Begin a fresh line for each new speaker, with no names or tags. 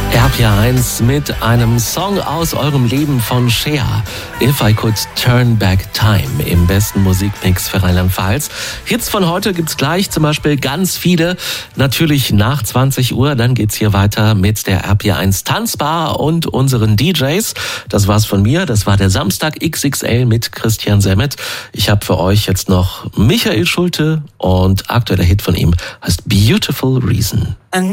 RPR1 mit einem Song aus eurem Leben von Cher. If I Could Turn Back Time im besten Musikmix für Rheinland-Pfalz. Hits von heute gibt's gleich, zum Beispiel ganz viele. Natürlich nach 20 Uhr, dann geht's hier weiter mit der RPR1 Tanzbar und unseren DJs. Das war's von mir, das war der Samstag XXL mit Christian Semmet. Ich habe für euch jetzt noch Michael Schulte und aktueller Hit von ihm heißt Beautiful Reason.